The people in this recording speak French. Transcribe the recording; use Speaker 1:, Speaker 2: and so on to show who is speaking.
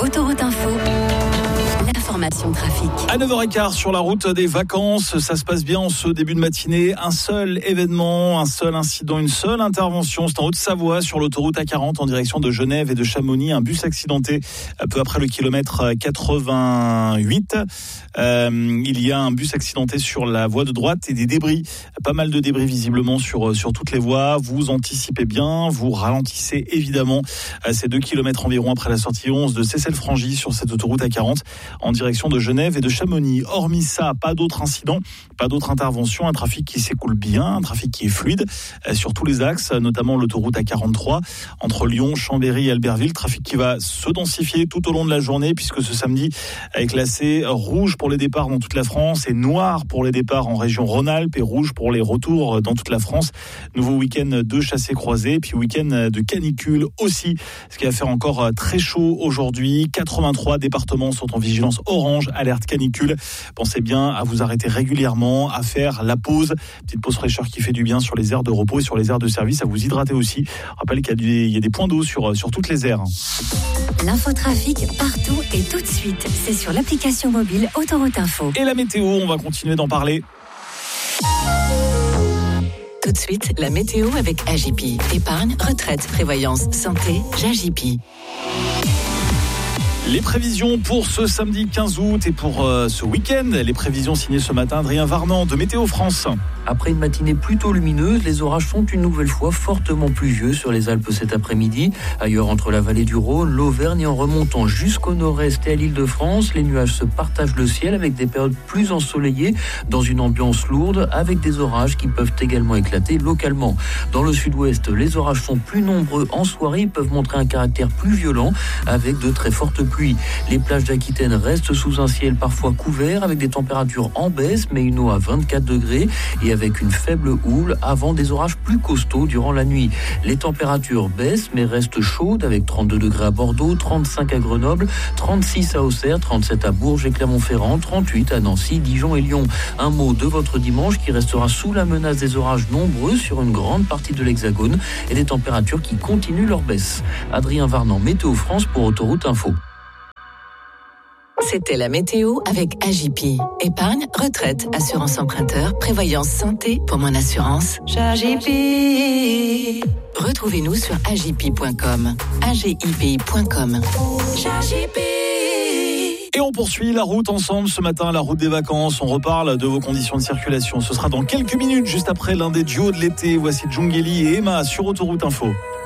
Speaker 1: Autoroute Info. L'information trafic.
Speaker 2: À 9h15 sur la route des vacances, ça se passe bien en ce début de matinée. Un seul événement, un seul incident, une seule intervention. C'est en Haute-Savoie sur l'autoroute A40 en direction de Genève et de Chamonix. Un bus accidenté peu après le kilomètre 88. Il y a un bus accidenté sur la voie de droite et des débris. Pas mal de débris visiblement sur toutes les voies. Vous anticipez bien, vous ralentissez évidemment. C'est 2 km environ après la sortie 11 de Cessel-Frangy sur cette autoroute A40 en direction de Genève et de Chamonix. Hormis ça, pas d'autres incidents, pas d'autres interventions, un trafic qui s'écoule bien, un trafic qui est fluide sur tous les axes, notamment l'autoroute A43 entre Lyon, Chambéry et Albertville. Trafic qui va se densifier tout au long de la journée puisque ce samedi est classé rouge pour les départs dans toute la France et noir pour les départs en région Rhône-Alpes et rouge pour les retours dans toute la France. Nouveau week-end de chassés-croisés, puis week-end de canicule aussi, ce qui va faire encore très chaud aujourd'hui. 83 départements sont en vigilance orange, alerte canicule. Pensez bien à vous arrêter régulièrement, à faire la pause. Petite pause fraîcheur qui fait du bien sur les aires de repos et sur les aires de service, à vous hydrater aussi. Rappelle qu'il y a des points d'eau sur toutes les aires.
Speaker 1: L'infotrafic partout et tout de suite. C'est sur l'application mobile Autoroute Info.
Speaker 2: Et la météo, on va continuer d'en parler.
Speaker 1: Tout de suite, la météo avec AJP. Épargne, retraite, prévoyance, santé, j'AJP.
Speaker 2: Les prévisions pour ce samedi 15 août et pour ce week-end, les prévisions signées ce matin Adrien Varnant de Météo France.
Speaker 3: Après une matinée plutôt lumineuse, les orages sont une nouvelle fois fortement pluvieux sur les Alpes cet après-midi. Ailleurs, entre la vallée du Rhône, l'Auvergne et en remontant jusqu'au nord-est et à l'Île-de-France, les nuages se partagent le ciel avec des périodes plus ensoleillées dans une ambiance lourde avec des orages qui peuvent également éclater localement. Dans le sud-ouest, les orages sont plus nombreux en soirée, ils peuvent montrer un caractère plus violent avec de très fortes pluies. Les plages d'Aquitaine restent sous un ciel parfois couvert avec des températures en baisse mais une eau à 24 degrés et avec une faible houle avant des orages plus costauds durant la nuit. Les températures baissent mais restent chaudes avec 32 degrés à Bordeaux, 35 à Grenoble, 36 à Auxerre, 37 à Bourges et Clermont-Ferrand, 38 à Nancy, Dijon et Lyon. Un mot de votre dimanche qui restera sous la menace des orages nombreux sur une grande partie de l'Hexagone et des températures qui continuent leur baisse. Adrien Varnant, Météo France pour Autoroute Info.
Speaker 1: C'était la météo avec AJP. Épargne, retraite, assurance emprunteur, prévoyance santé pour mon assurance. AJP. Retrouvez-nous sur agip.com. agipi.com. AJP.
Speaker 2: Et on poursuit la route ensemble ce matin, la route des vacances. On reparle de vos conditions de circulation. Ce sera dans quelques minutes, juste après l'un des duos de l'été. Voici Djungeli et Emma sur Autoroute Info.